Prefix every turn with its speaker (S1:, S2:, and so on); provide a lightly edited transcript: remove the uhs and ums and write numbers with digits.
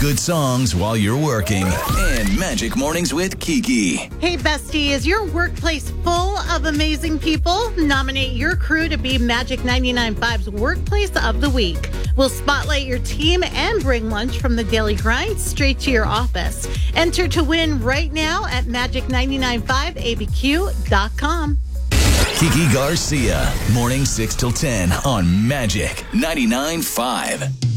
S1: good songs while you're working. And Magic Mornings with Kiki.
S2: Hey, bestie, is your workplace full of amazing people? Nominate your crew to be Magic 99.5's Workplace of the Week. We'll spotlight your team and bring lunch from the Daily Grind straight to your office. Enter to win right now at magic995abq.com.
S1: Kiki Garcia, morning 6 till 10 on Magic 99.5.